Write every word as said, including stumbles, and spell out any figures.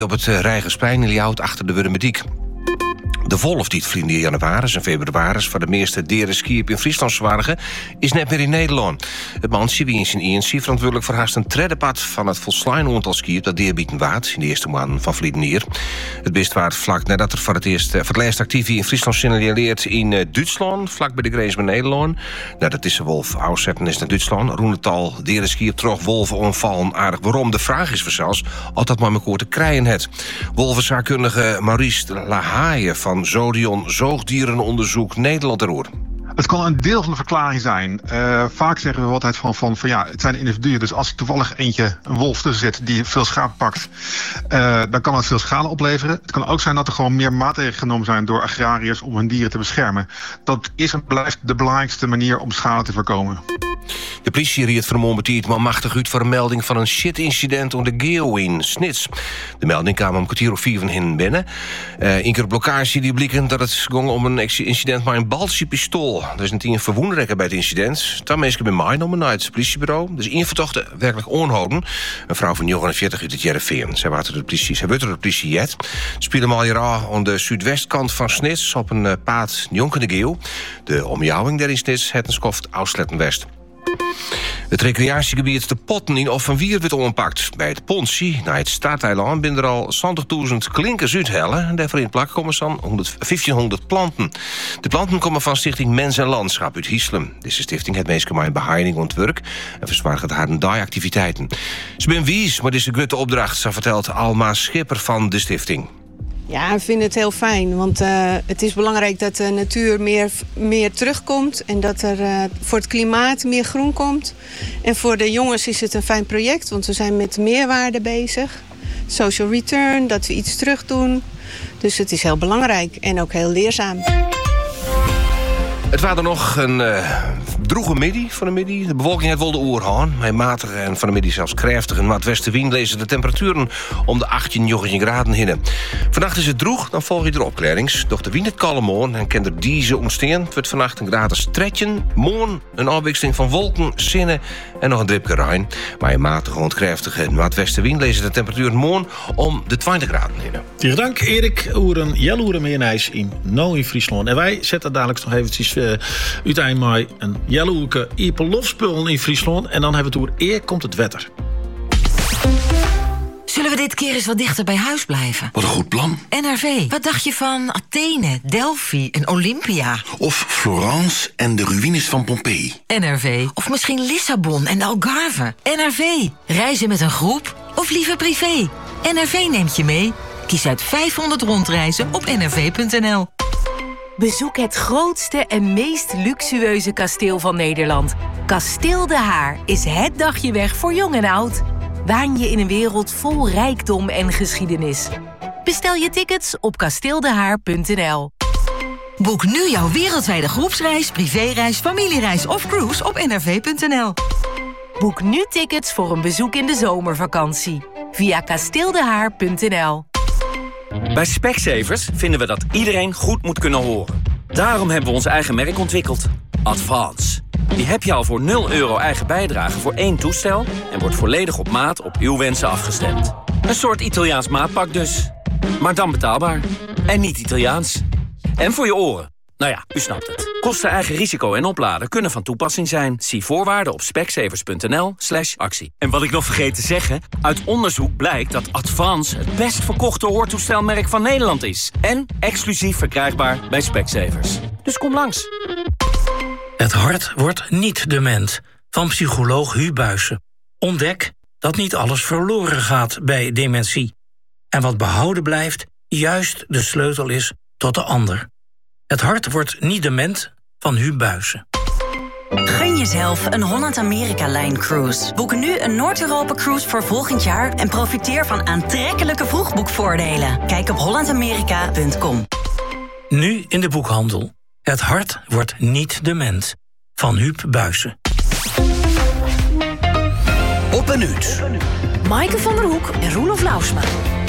op het Rijgersplein in Ljout achter de Wurmediek. De wolf die het vrienden januari en februari voor de meeste deren skiën in Friesland zwargen, is net meer in Nederland. Het mansje wie in zijn E N C verantwoordelijk voor haast een treddepad van het volslijn aantal skiën dat deerbieten waard in de eerste maanden van Vliedenier. Het best waard vlak nadat er voor het eerst voor het laatst actief in Friesland signaleerd in uh, Duitsland, vlak bij de grens met Nederland. Nou, dat is de wolf uitzetten is naar Duitsland. Roenetal deren skiën terug wolven onvallen aardig. Waarom? De vraag is voor zelfs altijd maar mijn koor te krijgen het. Wolvenzaakkundige Maurice Lahaaien van Zodion Zoogdierenonderzoek Nederland erover. Het kan een deel van de verklaring zijn. Uh, vaak zeggen we altijd van, van, van ja, het zijn individuen. Dus als ik toevallig eentje, een wolf tussen zit die veel schaap pakt, uh, dan kan dat veel schade opleveren. Het kan ook zijn dat er gewoon meer maatregelen genomen zijn door agrariërs om hun dieren te beschermen. Dat is en blijft de belangrijkste manier om schade te voorkomen. De politie riet vanmorgen betiert maar machtig uit voor een melding van een shit-incident onder de Geo in Snits. De melding kwam om kwartier of vier van hen binnen. Uh, in keer blokkage die blikken dat het ging om een incident met een Baltische pistool. Er is een verwoenderekker bij het incident. Daar mensen bij mij noemen naar het politiebureau. Dus één verdachte werkelijk onhouden. Een vrouw van negenenveertig uit het Jereveen. Zij wacht de politie. Zij wordt door de politie jet. Spelen hem al hier aan de zuidwestkant van Snits op een uh, paad Jonkende Geo. De omjouwing der in Snits het een skoft Aussletten-West. Het recreatiegebied De Potten in Offenwier werd ompakt. Bij het Ponsie, naar het Staateiland, binnen er al zestigduizend klinkers uithellen. En daarvoor in het plak komen dan vijftienhonderd planten. De planten komen van Stichting Mens en Landschap uit Hieslem. Deze stichting heeft meestal maar een beheiding ontwerp en verzwaart het haar activiteiten. Ze ben wies, maar dit is een grote opdracht, zo vertelt Alma Schipper van de stichting. Ja, ik vind het heel fijn, want uh, het is belangrijk dat de natuur meer, meer terugkomt en dat er uh, voor het klimaat meer groen komt. En voor de jongens is het een fijn project, want we zijn met meerwaarde bezig. Social return, dat we iets terug doen. Dus het is heel belangrijk en ook heel leerzaam. Het was er nog een uh, droege middag van de middag. De bewolking heeft wel de oer gaan. Bij matige en van de middag zelfs krachtig en noordwestenwind lezen de temperaturen om de achttien, negentien graden hinnen. Vannacht is het droeg, dan volg je er opklarings. Doch de wind het kalm morgen en kan er deze ontstaan. Het wordt vannacht een graad stretchen. Morgen een afwisseling van wolken, zinnen en nog een dripje rein. Maar in matige ontkrachtige noordwestenwind lezen de temperaturen morgen om de twintig graden hinnen. Tegen dank Erik Oeren, Jelloeren Meernijs in Nou in Friesland. En wij zetten dadelijk nog eventjes uh, uiteindelijk een Jelloerke Ipelofspullen in Friesland. En dan hebben we het over eer komt het wetter. Zullen we dit keer eens wat dichter bij huis blijven? Wat een goed plan. N R V, wat dacht je van Athene, Delphi en Olympia? Of Florence en de ruïnes van Pompeii. N R V, of misschien Lissabon en de Algarve. N R V, reizen met een groep of liever privé? N R V neemt je mee. Kies uit vijfhonderd rondreizen op n r v punt n l. Bezoek het grootste en meest luxueuze kasteel van Nederland. Kasteel De Haar is het dagje weg voor jong en oud. Waan je in een wereld vol rijkdom en geschiedenis. Bestel je tickets op kasteeldehaar punt n l. Boek nu jouw wereldwijde groepsreis, privéreis, familiereis of cruise op n r v punt n l. Boek nu tickets voor een bezoek in de zomervakantie via kasteeldehaar punt n l. Bij Specsavers vinden we dat iedereen goed moet kunnen horen. Daarom hebben we ons eigen merk ontwikkeld. Advance. Die heb je al voor nul euro eigen bijdrage voor één toestel en wordt volledig op maat op uw wensen afgestemd. Een soort Italiaans maatpak dus. Maar dan betaalbaar. En niet Italiaans. En voor je oren. Nou ja, u snapt het. Kosten, eigen risico en opladen kunnen van toepassing zijn. Zie voorwaarden op specsavers punt n l slash actie. En wat ik nog vergeet te zeggen, uit onderzoek blijkt dat Advance het best verkochte hoortoestelmerk van Nederland is. En exclusief verkrijgbaar bij Specsavers. Dus kom langs. Het hart wordt niet dement. Van psycholoog Huub Buijsen. Ontdek dat niet alles verloren gaat bij dementie. En wat behouden blijft, juist de sleutel is tot de ander. Het hart wordt niet dement van Huub Buijsen. Gun jezelf een Holland-Amerika-lijn-cruise. Boek nu een Noord-Europa-cruise voor volgend jaar en profiteer van aantrekkelijke vroegboekvoordelen. Kijk op holland amerika punt com. Nu in de boekhandel. Het hart wordt niet dement van Huub Buijsen. Op een uur. Maaike van der Hoek en Roelof Lausma.